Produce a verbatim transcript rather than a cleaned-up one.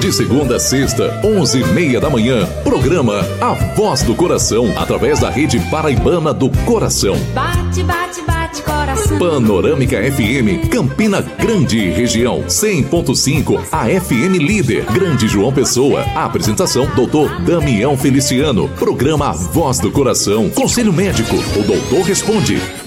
De segunda a sexta, onze e meia da manhã. Programa A Voz do Coração, através da Rede Paraibana do Coração. Bate, bate, bate, coração. Panorâmica F M, Campina Grande e região. cem ponto cinco, a F M Líder, Grande João Pessoa. A apresentação, doutor Damião Feliciano. Programa A Voz do Coração. Conselho médico, o doutor responde.